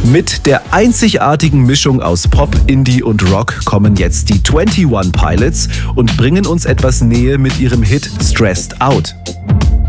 Mit der einzigartigen Mischung aus Pop, Indie und Rock kommen jetzt die 21 Pilots und bringen uns etwas Nähe mit ihrem Hit Stressed Out.